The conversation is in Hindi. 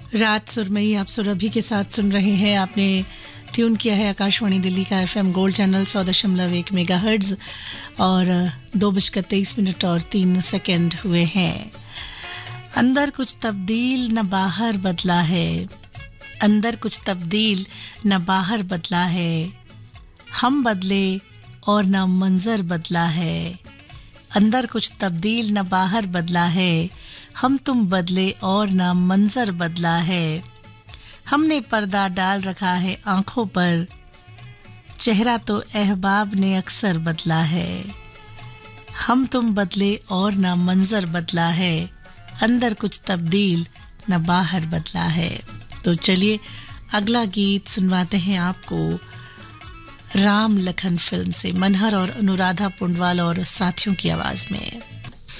रात सुरमई आप सुरभि के साथ सुन रहे हैं। आपने ट्यून किया है आकाशवाणी दिल्ली का एफएम गोल्ड चैनल 100.1 मेगाहर्ट्ज और 2:23 और 3 सेकंड हुए हैं। अंदर कुछ तब्दील न बाहर बदला है, अंदर कुछ तब्दील न बाहर बदला है, हम बदले और न मंजर बदला है। अंदर कुछ तब्दील न बाहर बदला है, हम तुम बदले और न मंजर बदला है। हमने पर्दा डाल रखा है आंखों पर, चेहरा तो अहबाब ने अक्सर बदला है। हम तुम बदले और न मंजर बदला है, अंदर कुछ तब्दील न बाहर बदला है। तो चलिए अगला गीत सुनवाते हैं आपको राम लखन फिल्म से, मनहर और अनुराधा पुंडवाल और साथियों की आवाज में।